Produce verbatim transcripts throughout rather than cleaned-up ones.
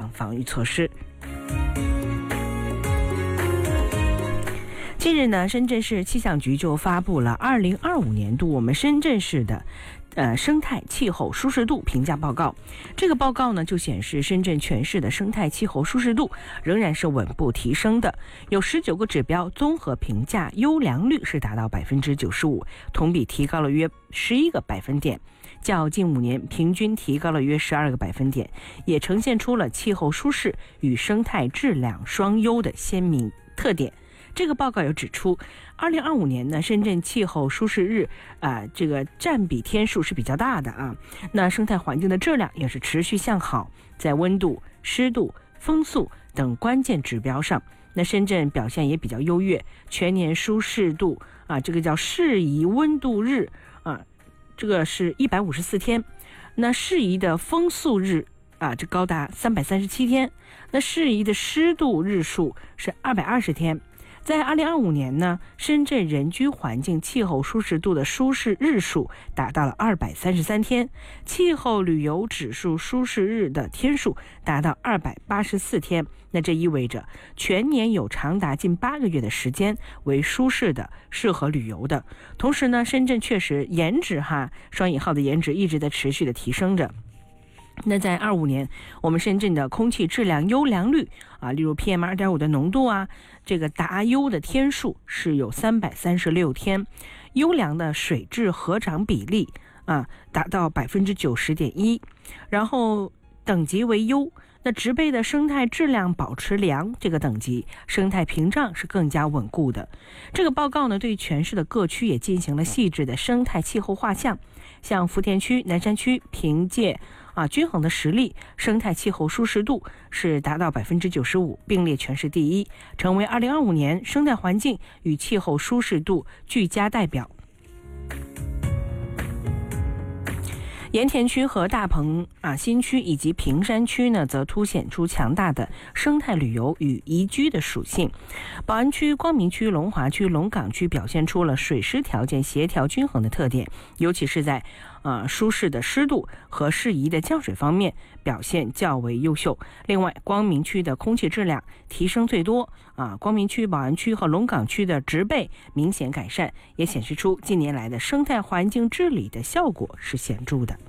项防御措施。近日呢，深圳市气象局就发布了二零二五年度我们深圳市的呃生态气候舒适度评价报告。这个报告呢就显示，深圳全市的生态气候舒适度仍然是稳步提升的，有十九个指标综合评价优良率是达到百分之九十五，同比提高了约十一个百分点，较近五年平均提高了约十二个百分点，也呈现出了气候舒适与生态质量双优的鲜明特点。这个报告有指出，二零二五年呢，深圳气候舒适日啊、呃，这个占比天数是比较大的啊。那生态环境的质量也是持续向好，在温度、湿度、风速等关键指标上，那深圳表现也比较优越。全年舒适度啊，这个叫适宜温度日啊，这个是一百五十四天。那适宜的风速日啊，这高达三百三十七天。那适宜的湿度日数是二百二十天。在二零二五年呢，深圳人居环境气候舒适度的舒适日数达到了二百三十三天，气候旅游指数舒适日的天数达到二百八十四天。那这意味着全年有长达近八个月的时间为舒适的、适合旅游的。同时呢，深圳确实颜值哈双引号的颜值一直在持续的提升着。那在二五年，我们深圳的空气质量优良率啊，例如 P M 二点五 的浓度啊，这个达优的天数是有三百三十六天，优良的水质合长比例啊达到百分之九十点一，然后等级为优。那植被的生态质量保持良这个等级，生态屏障是更加稳固的。这个报告呢，对全市的各区也进行了细致的生态气候画像，像福田区、南山区凭借啊均衡的实力，生态气候舒适度是达到百分之九十五，并列全市第一，成为二零二五年生态环境与气候舒适度俱佳代表。盐田区和大鹏啊新区以及平山区呢，则凸显出强大的生态旅游与宜居的属性。宝安区、光明区、龙华区、龙岗区表现出了水湿条件协调均衡的特点，尤其是在呃舒适的湿度和适宜的降水方面表现较为优秀。另外，光明区的空气质量提升最多啊，光明区、宝安区和龙岗区的植被明显改善，也显示出近年来的生态环境治理的效果是显著的。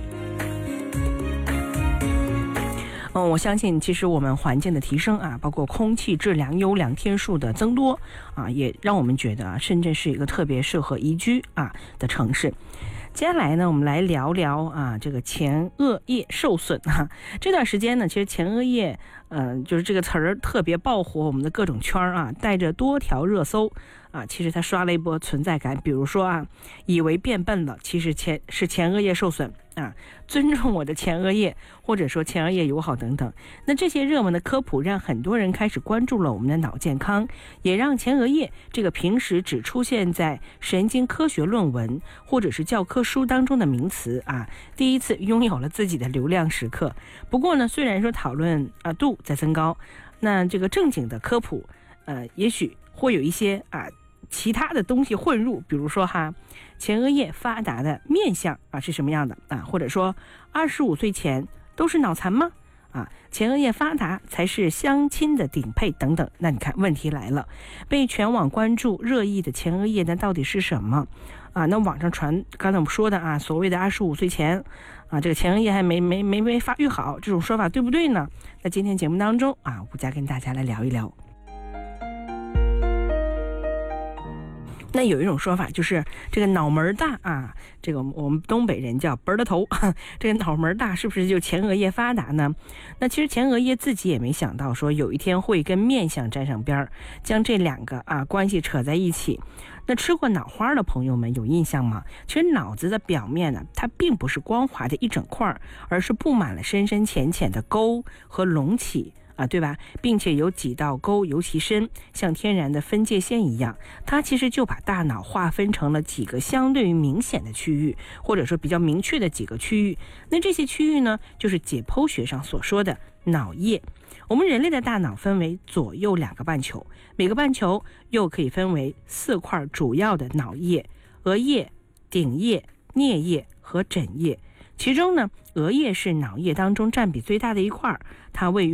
嗯，我相信其实我们环境的提升啊，包括空气质量优良天数的增多啊，也让我们觉得啊，深圳是一个特别适合宜居啊的城市。接下来呢，我们来聊聊啊，这个前额叶受损哈、啊。这段时间呢，其实前额叶，呃，就是这个词儿特别爆火我们的各种圈啊，带着多条热搜啊。其实它刷了一波存在感，比如说啊，以为变笨了，其实前是前额叶受损啊，尊重我的前额叶，或者说前额叶友好等等。那这些热门的科普让很多人开始关注了我们的脑健康，也让前额叶这个平时只出现在神经科学论文或者是教科书当中的名词啊，第一次拥有了自己的流量时刻。不过呢，虽然说讨论啊度在增高，那这个正经的科普，呃，也许会有一些啊其他的东西混入，比如说哈，前额叶发达的面相啊是什么样的啊？或者说二十五岁前都是脑残吗？啊，前额叶发达才是相亲的顶配等等。那你看问题来了，被全网关注热议的前额叶呢到底是什么啊？那网上传刚才我们说的啊，所谓的二十五岁前啊，这个前额叶还没没没没发育好，这种说法对不对呢？那今天节目当中啊，吴佳跟大家来聊一聊。那有一种说法就是这个脑门大啊，这个我们东北人叫奔儿的头，这个脑门大是不是就前额叶发达呢？那其实前额叶自己也没想到说有一天会跟面相沾上边儿，将这两个啊关系扯在一起。那吃过脑花的朋友们有印象吗？其实脑子的表面呢，它并不是光滑的一整块，而是布满了深深浅浅的沟和隆起啊，对吧？并且有几道沟尤其深，像天然的分界线一样。它其实就把大脑划分成了几个相对于明显的区域，或者说比较明确的几个区域。那这些区域呢，就是解剖学上所说的脑叶。我们人类的大脑分为左右两个半球，每个半球又可以分为四块主要的脑叶：额叶、顶叶、颞叶和枕叶。其中呢，额叶是脑叶当中占比最大的一块，它位于